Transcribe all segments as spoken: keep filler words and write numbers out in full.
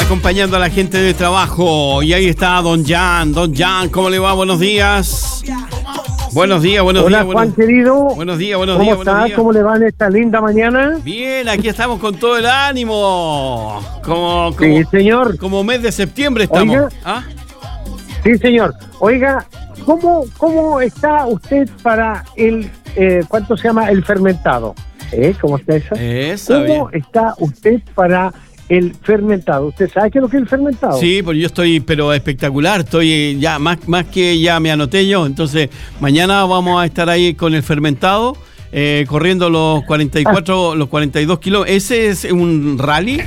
acompañando a la gente de trabajo. Y ahí está Don Jan. Don Jan, ¿cómo le va? Buenos días. Buenos días, buenos Hola, días. Juan, buenos... querido. Buenos días, buenos ¿Cómo días. estás? Buenos días. ¿Cómo le va en esta linda mañana? Bien, aquí estamos con todo el ánimo. Como, como, Sí, señor. como mes de septiembre estamos. Oiga. ¿Ah? Sí, señor. Oiga, ¿cómo, cómo está usted para el, eh, ¿cuánto se llama? El fermentado. ¿Eh? ¿Cómo está eso? Esa, ¿Cómo bien. está usted para el fermentado? ¿Usted sabe qué es lo que es el fermentado? Sí, porque yo estoy, pero espectacular, estoy eh, ya, más, más que ya me anoté yo, entonces mañana vamos a estar ahí con el fermentado, eh, corriendo los cuarenta y cuatro, los cuarenta y dos kilos. ¿Ese es un rally?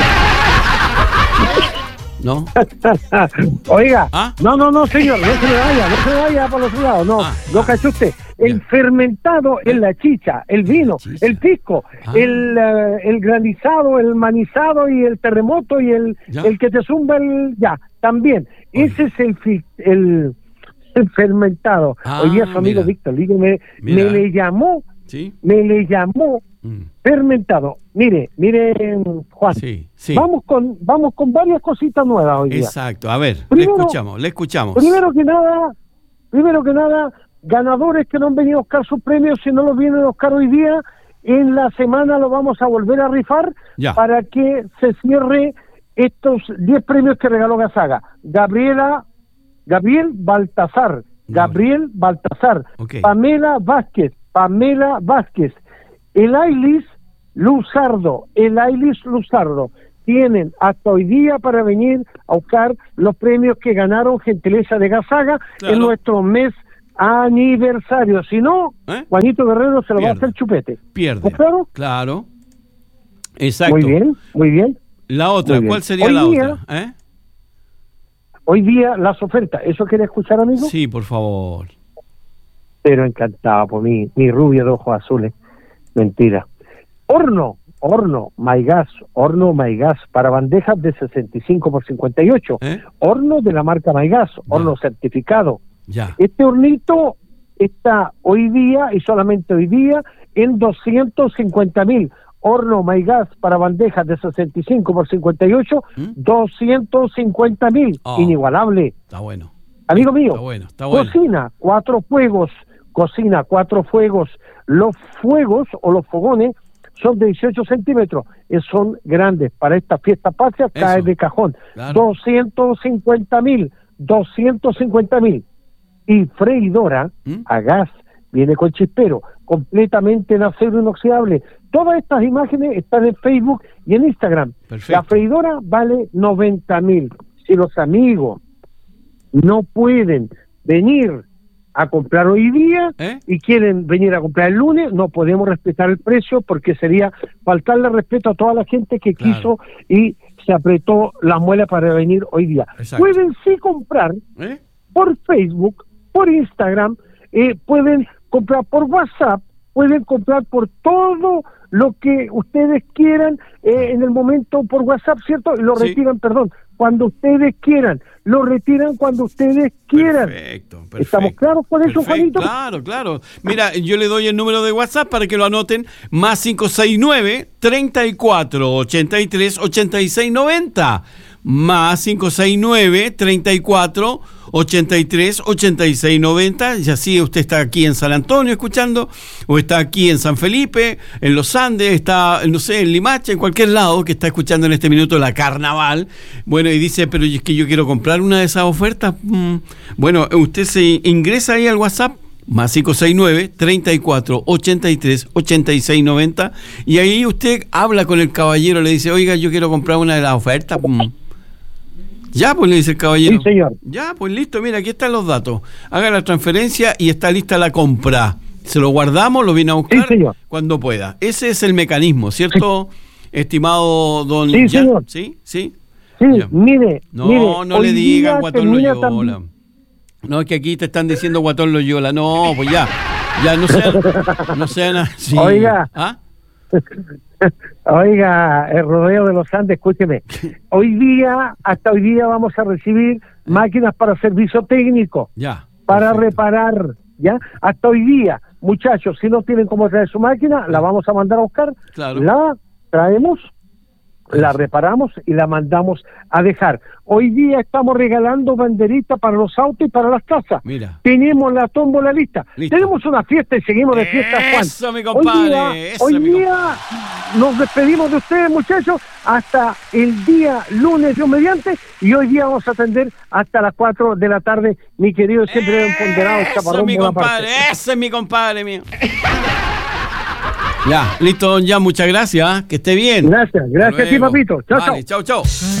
¿No? Oiga, ¿Ah? no, no, no, señor, no se me vaya, no se me vaya para los otro lado, no, Ah, no ah. caché usted. El Ya. fermentado es la chicha, el vino, chicha. el pisco, Ah. el, eh, el granizado, el manizado y el terremoto y el, Ya. el que te zumba el... Ya, también. Oye. Ese es el, fi- el, el fermentado. Ah, Hoy día su amigo mira. Víctor Ligue me, Mira. me le llamó, ¿Sí? me le llamó Mm. fermentado. Mire, mire, Juan, Sí, sí. vamos con vamos con varias cositas nuevas hoy día. Exacto, a ver, Primero- le escuchamos, le escuchamos. Primero que nada, primero que nada, ganadores que no han venido a buscar sus premios, si no los vienen a buscar hoy día, en la semana lo vamos a volver a rifar Ya. para que se cierre estos diez premios que regaló Gazaga. Gabriela, Gabriel Baltazar, Gabriel Baltazar, Ok. Pamela Vázquez, Pamela Vázquez, el Ailis Luzardo, el Ailis Luzardo. Tienen hasta hoy día para venir a buscar los premios que ganaron gentileza de Gazaga Claro. en nuestro mes aniversario. Si no, ¿Eh? Juanito Guerrero se lo va a Pierde. hacer chupete. Pierde. ¿Está claro? Claro. Exacto. Muy bien, muy bien. La otra, Muy bien. ¿cuál sería Hoy la día- otra? ¿Eh? Hoy día las ofertas, ¿eso quiere escuchar, amigo? Sí, por favor. Pero encantado por mi, mi rubia de ojos azules. Mentira. Horno, horno, Maygas, horno Maygas para bandejas de sesenta y cinco por cincuenta y ocho. ¿Eh? Horno de la marca Maygas, horno certificado. Ya. Este hornito está hoy día y solamente hoy día en doscientos cincuenta mil. Horno Maygas para bandejas de sesenta y cinco por cincuenta y ocho, ¿Mm? doscientos cincuenta mil. Oh. Inigualable. Está bueno. Amigo mío, Está bueno, está bueno. cocina, cuatro fuegos, cocina, cuatro fuegos. Los fuegos o los fogones son de dieciocho centímetros, eh, son grandes. Para esta fiesta patria cae Eso. de cajón. Claro. doscientos cincuenta mil, doscientos cincuenta mil. Y freidora ¿Mm? a gas, viene con chispero, completamente en acero inoxidable. Todas estas imágenes están en Facebook y en Instagram. Perfecto. La freidora vale noventa mil. Si los amigos no pueden venir a comprar hoy día ¿Eh? y quieren venir a comprar el lunes, no podemos respetar el precio porque sería faltarle respeto a toda la gente que Claro. quiso y se apretó la muela para venir hoy día. Exacto. Pueden sí comprar ¿Eh? por Facebook, por Instagram, eh, pueden comprar por WhatsApp, pueden comprar por todo lo que ustedes quieran eh, en el momento por WhatsApp, ¿cierto? Y lo Sí. retiran, perdón, cuando ustedes quieran, lo retiran cuando ustedes quieran. Perfecto, perfecto. ¿Estamos claros con eso, Perfecto, Juanito? Claro, claro. Mira, yo le doy el número de WhatsApp para que lo anoten. Más cinco seis nueve, treinta y cuatro, ochenta y tres, ochenta y seis, noventa. Más cinco seis nueve, treinta y cuatro, ochenta y tres, ochenta y seis, noventa. Y así usted está aquí en San Antonio escuchando, o está aquí en San Felipe, en los Andes, está, no sé, en Limache, en cualquier lado que está escuchando en este minuto la Carnaval. Bueno, y dice, pero es que yo quiero comprar una de esas ofertas. Mm. Bueno, usted se ingresa ahí al WhatsApp, más cinco seis nueve, treinta y cuatro, ochenta y tres, ochenta y seis, noventa, y ahí usted habla con el caballero, le dice, oiga, yo quiero comprar una de las ofertas. Mm. Ya, pues le dice el caballero. Sí, señor. Ya, pues listo, mira, aquí están los datos. Haga la transferencia y está lista la compra. Se lo guardamos, lo viene a buscar Sí, señor. cuando pueda. Ese es el mecanismo, ¿cierto, estimado don Sí, Jan? señor. Sí, sí. Sí, Ya. mire, No, mire, no hoy le día digan Guatón termina Loyola. también- No, es que aquí te están diciendo Guatón Loyola. No, pues ya. Ya no sean, no sean así. Oiga. ¿Ah? Oiga, el rodeo de los Andes, escúcheme. Hoy día, hasta hoy día vamos a recibir máquinas para servicio técnico, Ya. para perfecto. reparar, ¿ya? Hasta hoy día, muchachos, si no tienen cómo traer su máquina, la vamos a mandar a buscar, Claro. la traemos la reparamos y la mandamos a dejar. Hoy día estamos regalando banderitas para los autos y para las casas. Mira. Tenemos la tómbola lista. Listo. Tenemos una fiesta y seguimos de fiesta, Juan. Eso, mi compadre. Hoy día, eso, hoy mi día nos despedimos de ustedes, muchachos, hasta el día lunes, Dios mediante, y hoy día vamos a atender hasta las cuatro de la tarde, mi querido siempre un ponderado Chaparrón. Eso, mi Bonaparte. compadre. Ese es mi compadre mío. Ya, listo, don Jan, muchas gracias. ¿eh? Que esté bien. Gracias, gracias a ti, papito. Chao, Vale, chao. chao, chao.